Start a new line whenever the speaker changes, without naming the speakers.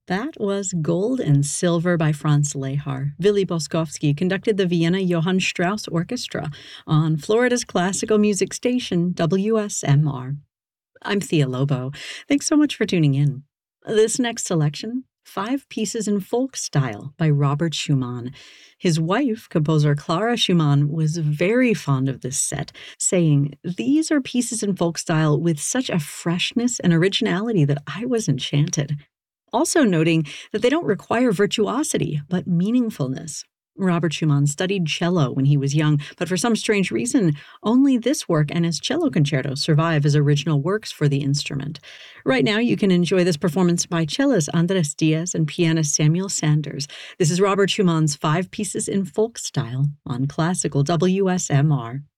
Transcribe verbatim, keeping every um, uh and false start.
That was Gold and Silver by Franz Lehar. Willy Boskowski conducted the Vienna Johann Strauss Orchestra on Florida's classical music station, W S M R. I'm Thea Lobo. Thanks so much for tuning in. This next selection, Five Pieces in Folk Style by Robert Schumann. His wife, composer Clara Schumann, was very fond of this set, saying, "These are pieces in folk style with such a freshness and originality that I was enchanted." Also noting that they don't require virtuosity, but meaningfulness. Robert Schumann studied cello when he was young, but for some strange reason, only this work and his cello concerto survive as original works for the instrument. Right now, you can enjoy this performance by cellist Andres Diaz and pianist Samuel Sanders. This is Robert Schumann's Five Pieces in Folk Style on classical W S M R.